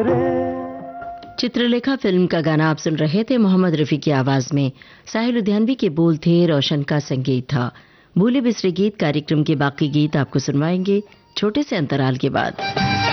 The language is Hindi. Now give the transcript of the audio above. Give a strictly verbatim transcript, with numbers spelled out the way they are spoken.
चित्रलेखा फिल्म का गाना आप सुन रहे थे मोहम्मद रफी की आवाज में। साहिल लुधियानवी के बोल थे, रोशन का संगीत था। भूले बिसरे गीत कार्यक्रम के बाकी गीत आपको सुनवाएंगे छोटे से अंतराल के बाद।